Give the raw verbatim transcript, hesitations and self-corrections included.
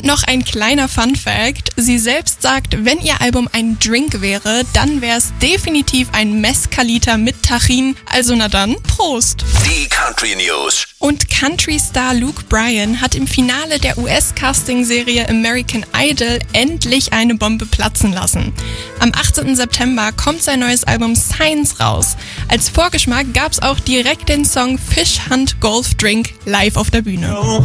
noch ein kleiner Fun-Fact. Sie selbst sagt, wenn ihr Album ein Drink wäre, dann wäre es definitiv ein Mescalita mit Tajín. Also na dann, Prost! Die Country News. Und Country-Star Luke Bryan hat im Finale der U S-Casting-Serie American Idol endlich eine Bombe platzen lassen. Am achtzehnten September kommt sein neues Album Signs raus. Als Vorgeschmack gab's auch direkt den Song Fish Hunt Golf Drink live auf der Bühne.